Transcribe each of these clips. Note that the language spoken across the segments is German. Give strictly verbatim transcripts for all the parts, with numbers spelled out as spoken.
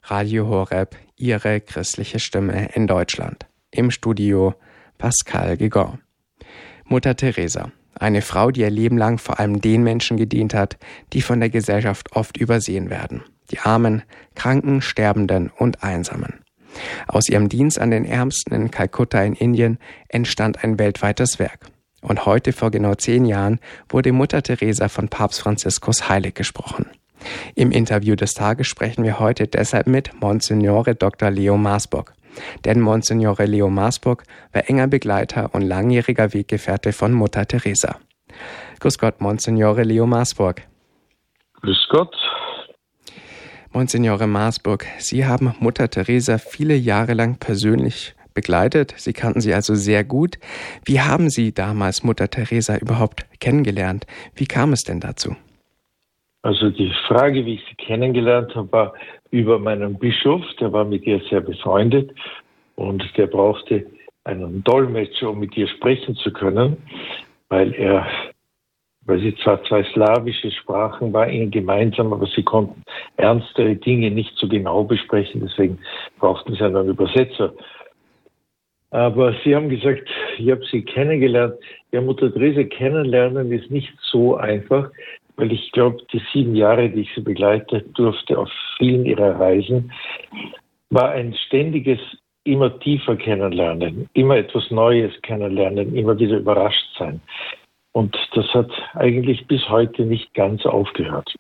Radio Horeb, Ihre christliche Stimme in Deutschland. Im Studio Pascal Gigon. Mutter Teresa, eine Frau, die ihr Leben lang vor allem den Menschen gedient hat, die von der Gesellschaft oft übersehen werden. Die Armen, Kranken, Sterbenden und Einsamen. Aus ihrem Dienst an den Ärmsten in Kalkutta in Indien entstand ein weltweites Werk. Und heute, vor genau zehn Jahren, wurde Mutter Teresa von Papst Franziskus heilig gesprochen. Im Interview des Tages sprechen wir heute deshalb mit Monsignore Doktor Leo Marsburg. Denn Monsignore Leo Marsburg war enger Begleiter und langjähriger Weggefährte von Mutter Teresa. Grüß Gott, Monsignore Leo Marsburg. Grüß Gott. Monsignore Marsburg, Sie haben Mutter Teresa viele Jahre lang persönlich begleitet. Sie kannten sie also sehr gut. Wie haben Sie damals Mutter Teresa überhaupt kennengelernt? Wie kam es denn dazu? Also die Frage, wie ich sie kennengelernt habe, war über meinen Bischof. Der war mit ihr sehr befreundet und der brauchte einen Dolmetscher, um mit ihr sprechen zu können, weil er, weil sie zwar zwei slawische Sprachen war, ihnen gemeinsam, aber sie konnten ernstere Dinge nicht so genau besprechen. Deswegen brauchten sie einen Übersetzer. Aber Sie haben gesagt, ich habe Sie kennengelernt. Ja, Mutter Teresa kennenlernen ist nicht so einfach, weil ich glaube, die sieben Jahre, die ich sie begleitet durfte auf vielen ihrer Reisen, war ein ständiges, immer tiefer Kennenlernen, immer etwas Neues kennenlernen, immer wieder überrascht sein. Und das hat eigentlich bis heute nicht ganz aufgehört.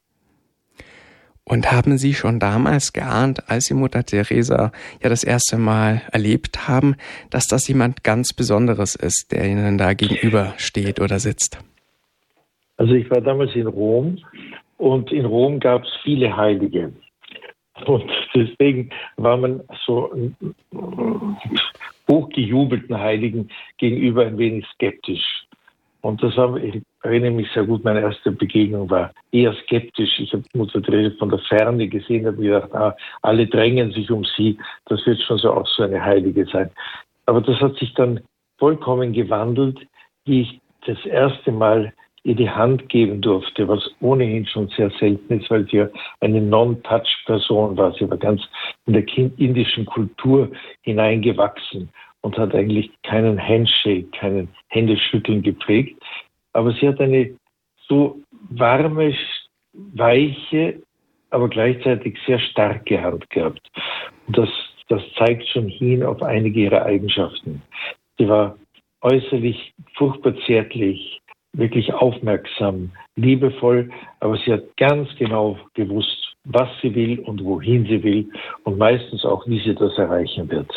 Und haben Sie schon damals geahnt, als Sie Mutter Teresa ja das erste Mal erlebt haben, dass das jemand ganz Besonderes ist, der Ihnen da gegenüber steht oder sitzt? Also ich war damals in Rom und in Rom gab es viele Heilige. Und deswegen war man so hochgejubelten Heiligen gegenüber ein wenig skeptisch. Und das haben, ich erinnere mich sehr gut, meine erste Begegnung war eher skeptisch. Ich habe Mutter Teresa von der Ferne gesehen, habe gedacht, ah, alle drängen sich um sie, das wird schon so auch so eine Heilige sein. Aber das hat sich dann vollkommen gewandelt, wie ich das erste Mal ihr die Hand geben durfte, was ohnehin schon sehr selten ist, weil sie ja eine Non-Touch-Person war. Sie war ganz in der indischen Kultur hineingewachsen und hat eigentlich keinen Handshake, keinen Händeschütteln geprägt. Aber sie hat eine so warme, weiche, aber gleichzeitig sehr starke Hand gehabt. Und das, das zeigt schon hin auf einige ihrer Eigenschaften. Sie war äußerlich furchtbar zärtlich, wirklich aufmerksam, liebevoll, aber sie hat ganz genau gewusst, was sie will und wohin sie will und meistens auch, wie sie das erreichen wird.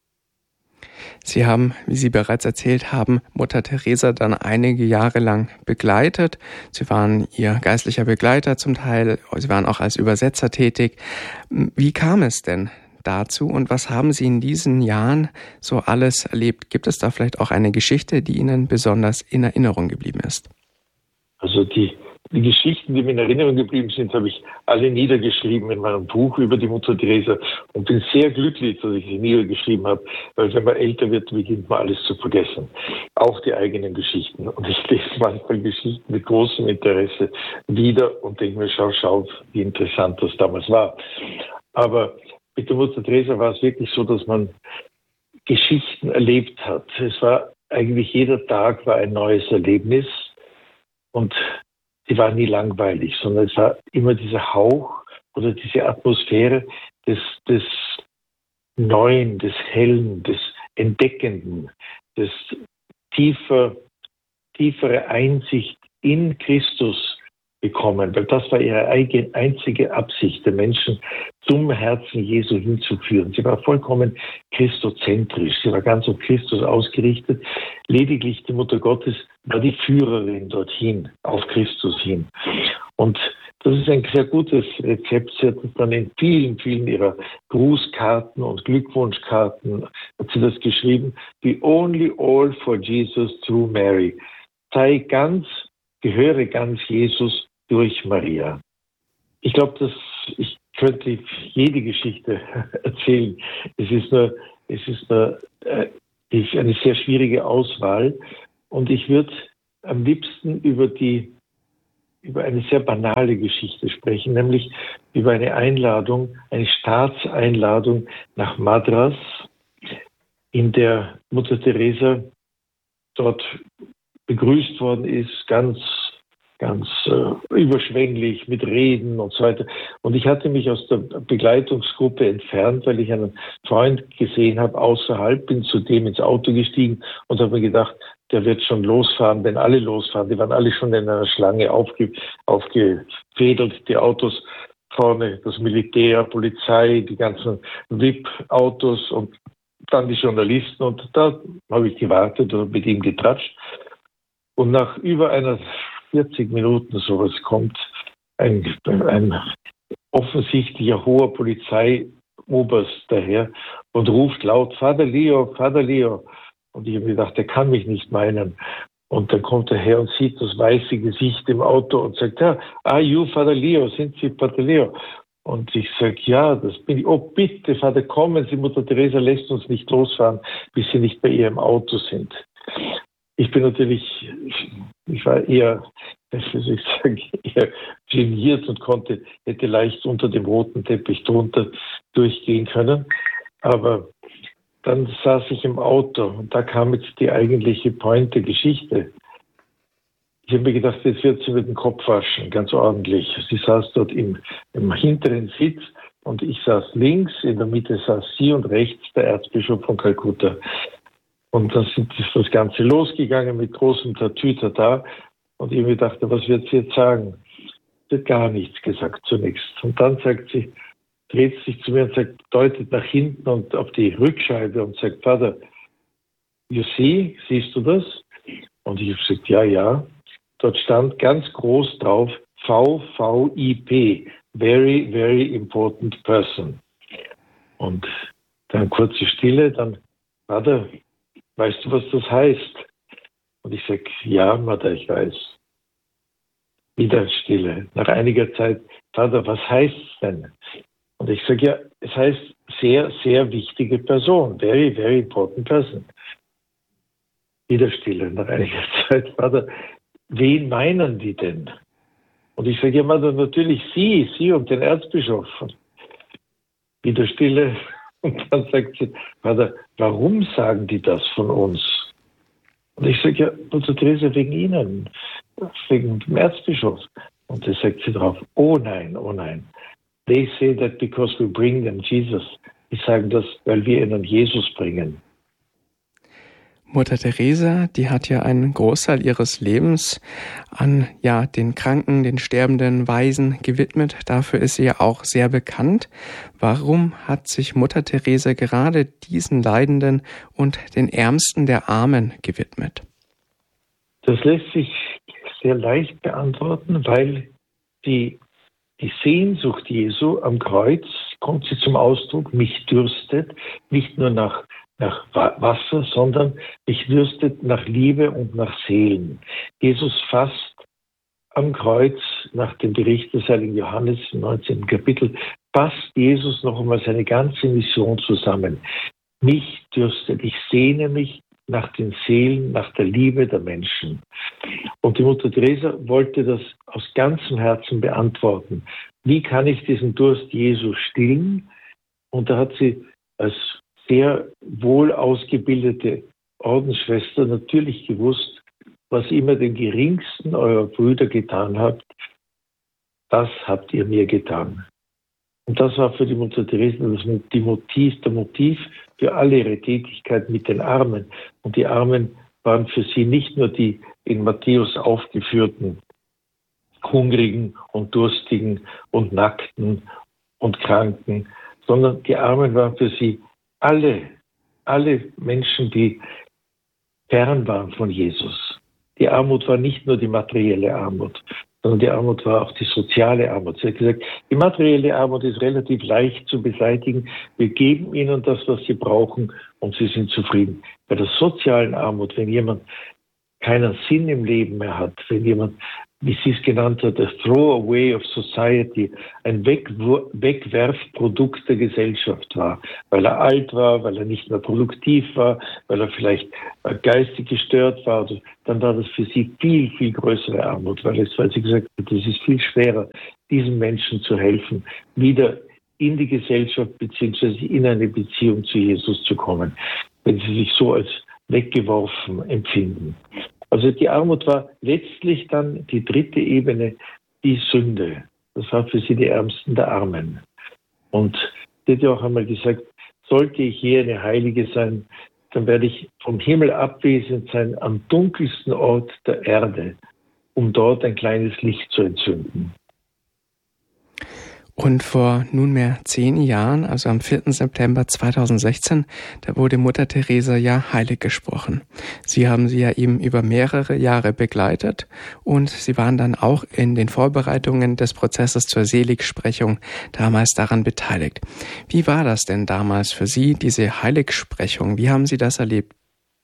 Sie haben, wie Sie bereits erzählt haben, Mutter Teresa dann einige Jahre lang begleitet. Sie waren ihr geistlicher Begleiter zum Teil, Sie waren auch als Übersetzer tätig. Wie kam es denn dazu und was haben Sie in diesen Jahren so alles erlebt? Gibt es da vielleicht auch eine Geschichte, die Ihnen besonders in Erinnerung geblieben ist? Also die, die Geschichten, die mir in Erinnerung geblieben sind, habe ich alle niedergeschrieben in meinem Buch über die Mutter Teresa und bin sehr glücklich, dass ich sie niedergeschrieben habe, weil wenn man älter wird, beginnt man alles zu vergessen. Auch die eigenen Geschichten. Und ich lese manchmal Geschichten mit großem Interesse wieder und denke mir, schau, schau, wie interessant das damals war. Aber mit der Mutter Teresa war es wirklich so, dass man Geschichten erlebt hat. Es war eigentlich jeder Tag war ein neues Erlebnis und sie war nie langweilig, sondern es war immer dieser Hauch oder diese Atmosphäre des, des Neuen, des Hellen, des Entdeckenden, des tiefer, tiefere Einsicht in Christus bekommen, weil das war ihre eigene, einzige Absicht, den Menschen zum Herzen Jesu hinzuführen. Sie war vollkommen christozentrisch, sie war ganz auf Christus ausgerichtet. Lediglich die Mutter Gottes war die Führerin dorthin, auf Christus hin. Und das ist ein sehr gutes Rezept. Sie hat es dann in vielen, vielen ihrer Grußkarten und Glückwunschkarten hat sie das geschrieben. Be only all for Jesus through Mary. Sei ganz, gehöre ganz Jesus durch Maria. Ich glaube, dass ich könnte jede Geschichte erzählen. Es ist nur, es ist nur äh, eine sehr schwierige Auswahl. Und ich würde am liebsten über die über eine sehr banale Geschichte sprechen, nämlich über eine Einladung, eine Staatseinladung nach Madras, in der Mutter Teresa dort begrüßt worden ist, ganz, ganz äh, überschwänglich mit Reden und so weiter. Und ich hatte mich aus der Begleitungsgruppe entfernt, weil ich einen Freund gesehen habe außerhalb, bin zu dem ins Auto gestiegen und habe mir gedacht, der wird schon losfahren, wenn alle losfahren. Die waren alle schon in einer Schlange aufge, aufgefädelt, die Autos vorne, das Militär, Polizei, die ganzen V I P-Autos und dann die Journalisten. Und da habe ich gewartet und mit ihm getratscht. Und nach über einer vierzig Minuten sowas kommt ein, ein offensichtlicher hoher Polizeioberst daher und ruft laut, Vater Leo, Vater Leo. Und ich habe gedacht, der kann mich nicht meinen. Und dann kommt er her und sieht das weiße Gesicht im Auto und sagt, ja, are you Vater Leo? Sind Sie Vater Leo? Und ich sage, ja, das bin ich. Oh, bitte, Vater, kommen Sie, Mutter Teresa lässt uns nicht losfahren, bis Sie nicht bei ihr im Auto sind. Ich bin natürlich, ich war eher, wie soll ich sagen, eher geniert und konnte, hätte leicht unter dem roten Teppich drunter durchgehen können. Aber dann saß ich im Auto und da kam jetzt die eigentliche Pointe Geschichte. Ich habe mir gedacht, jetzt wird sie mit dem Kopf waschen, ganz ordentlich. Sie saß dort im, im hinteren Sitz und ich saß links, in der Mitte saß sie und rechts der Erzbischof von Kalkutta. Und dann ist das Ganze losgegangen mit großem Tatütata. Und ich habe mir gedacht, was wird sie jetzt sagen? Sie hat gar nichts gesagt zunächst. Und dann sagt sie, dreht sich zu mir und sagt, deutet nach hinten und auf die Rückscheibe und sagt, Vater, you see, siehst du das? Und ich habe gesagt, ja, ja. Dort stand ganz groß drauf V V I P, Very, Very Important Person. Und dann kurze Stille, dann, Vater, weißt du, was das heißt? Und ich sage, ja, Vater, ich weiß. Wieder Stille. Nach einiger Zeit, Vater, was heißt es denn? Und ich sage, ja, es heißt sehr, sehr wichtige Person. Very, very important person. Wieder Stille. Nach einiger Zeit, Vater, wen meinen die denn? Und ich sage, ja, Vater, natürlich Sie, Sie und den Erzbischof. Und wieder Stille. Und dann sagt sie, Vater, warum sagen die das von uns? Und ich sage, ja, Mutter Teresa, wegen Ihnen, wegen dem Erzbischof. Und da sagt sie drauf, oh nein, oh nein. They say that because we bring them Jesus. Die sagen das, weil wir ihnen Jesus bringen. Mutter Teresa, die hat ja einen Großteil ihres Lebens an ja den Kranken, den sterbenden Waisen gewidmet. Dafür ist sie ja auch sehr bekannt. Warum hat sich Mutter Teresa gerade diesen Leidenden und den Ärmsten der Armen gewidmet? Das lässt sich sehr leicht beantworten, weil die, die Sehnsucht Jesu am Kreuz, kommt sie zum Ausdruck, mich dürstet, nicht nur nach nach Wasser, sondern mich dürstet nach Liebe und nach Seelen. Jesus fasst am Kreuz, nach dem Bericht des heiligen Johannes im neunzehnten Kapitel, fasst Jesus noch einmal seine ganze Mission zusammen. Mich dürstet, ich sehne mich nach den Seelen, nach der Liebe der Menschen. Und die Mutter Teresa wollte das aus ganzem Herzen beantworten. Wie kann ich diesen Durst Jesu stillen? Und da hat sie als sehr wohl ausgebildete Ordensschwester natürlich gewusst, was immer den geringsten eurer Brüder getan habt, das habt ihr mir getan. Und das war für die Mutter Teresa das die Motiv, der Motiv für alle ihre Tätigkeit mit den Armen. Und die Armen waren für sie nicht nur die in Matthäus aufgeführten Hungrigen und Durstigen und Nackten und Kranken, sondern die Armen waren für sie Alle, alle Menschen, die fern waren von Jesus. Die Armut war nicht nur die materielle Armut, sondern die Armut war auch die soziale Armut. Sie hat gesagt, die materielle Armut ist relativ leicht zu beseitigen. Wir geben ihnen das, was sie brauchen, und sie sind zufrieden. Bei der sozialen Armut, wenn jemand keinen Sinn im Leben mehr hat, wenn jemand wie sie es genannt hat, a throwaway of society, ein Wegwur- Wegwerfprodukt der Gesellschaft war, weil er alt war, weil er nicht mehr produktiv war, weil er vielleicht äh, geistig gestört war. Also, dann war das für sie viel, viel größere Armut, weil, es, weil sie gesagt hat, es ist viel schwerer, diesen Menschen zu helfen, wieder in die Gesellschaft beziehungsweise in eine Beziehung zu Jesus zu kommen, wenn sie sich so als weggeworfen empfinden. Also die Armut war letztlich dann die dritte Ebene, die Sünde. Das war für sie die Ärmsten der Armen. Und sie hat ja auch einmal gesagt, sollte ich je eine Heilige sein, dann werde ich vom Himmel abwesend sein am dunkelsten Ort der Erde, um dort ein kleines Licht zu entzünden. Und vor nunmehr zehn Jahren, also am vierten September zweitausendsechzehn, da wurde Mutter Teresa ja heilig gesprochen. Sie haben sie ja eben über mehrere Jahre begleitet und Sie waren dann auch in den Vorbereitungen des Prozesses zur Seligsprechung damals daran beteiligt. Wie war das denn damals für Sie, diese Heiligsprechung? Wie haben Sie das erlebt?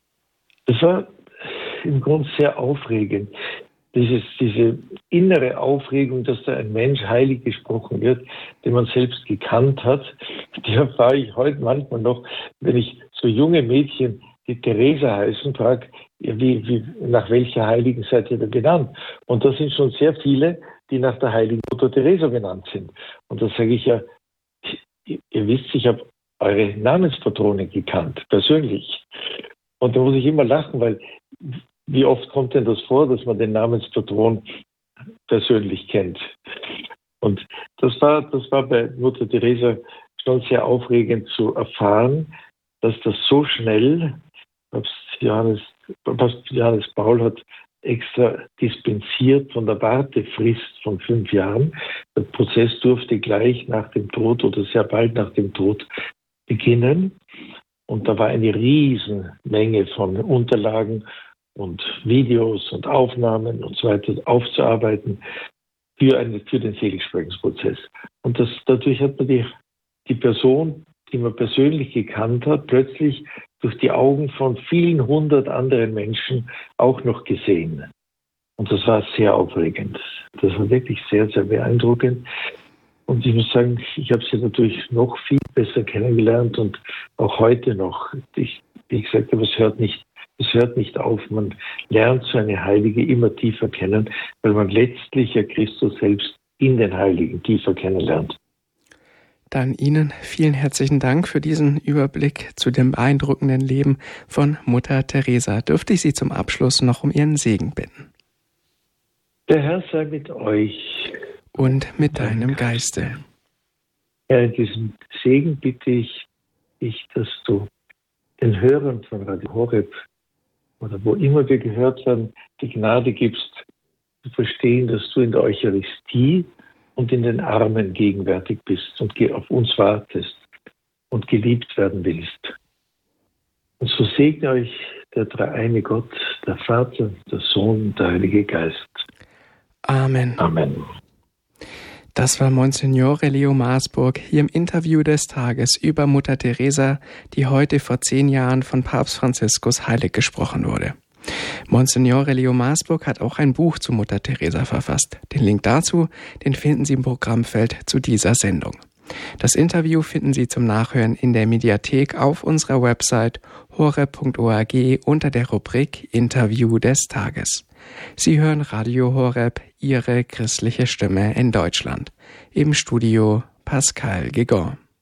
Es war im Grunde sehr aufregend. Dieses, diese innere Aufregung, dass da ein Mensch heilig gesprochen wird, den man selbst gekannt hat, die erfahre ich heute manchmal noch, wenn ich so junge Mädchen, die Teresa heißen, frage, ja, wie, wie, nach welcher Heiligen seid ihr denn benannt? Und da sind schon sehr viele, die nach der heiligen Mutter Teresa benannt sind. Und da sage ich ja, ihr, ihr wisst, ich habe eure Namenspatrone gekannt, persönlich. Und da muss ich immer lachen, weil wie oft kommt denn das vor, dass man den Namenspatron persönlich kennt? Und das war, das war bei Mutter Teresa schon sehr aufregend zu erfahren, dass das so schnell, Papst Johannes, Papst Johannes Paul hat extra dispensiert von der Wartefrist von fünf Jahren. Der Prozess durfte gleich nach dem Tod oder sehr bald nach dem Tod beginnen. Und da war eine Riesenmenge von Unterlagen und Videos und Aufnahmen und so weiter aufzuarbeiten für, eine, für den Seligsprechungsprozess. Und das, dadurch hat man die, die Person, die man persönlich gekannt hat, plötzlich durch die Augen von vielen hundert anderen Menschen auch noch gesehen. Und das war sehr aufregend. Das war wirklich sehr, sehr beeindruckend. Und ich muss sagen, ich habe sie natürlich noch viel besser kennengelernt und auch heute noch. Ich, wie gesagt habe, es hört nicht Es hört nicht auf, man lernt so eine Heilige immer tiefer kennen, weil man letztlich ja Christus selbst in den Heiligen tiefer kennenlernt. Dann Ihnen vielen herzlichen Dank für diesen Überblick zu dem beeindruckenden Leben von Mutter Teresa. Dürfte ich Sie zum Abschluss noch um Ihren Segen bitten? Der Herr sei mit euch. Und mit deinem Geiste. Ja, in diesem Segen bitte ich dich, dass du den Hörern von Radio Horeb oder wo immer wir gehört werden, die Gnade gibst, zu verstehen, dass du in der Eucharistie und in den Armen gegenwärtig bist und auf uns wartest und geliebt werden willst. Und so segne euch der dreieine Gott, der Vater, der Sohn und der Heilige Geist. Amen. Amen. Das war Monsignore Leo Maasburg hier im Interview des Tages über Mutter Teresa, die heute vor zehn Jahren von Papst Franziskus heilig gesprochen wurde. Monsignore Leo Maasburg hat auch ein Buch zu Mutter Teresa verfasst. Den Link dazu, den finden Sie im Programmfeld zu dieser Sendung. Das Interview finden Sie zum Nachhören in der Mediathek auf unserer Website horeb punkt org unter der Rubrik Interview des Tages. Sie hören Radio Horeb, Ihre christliche Stimme in Deutschland. Im Studio Pascal Guégan.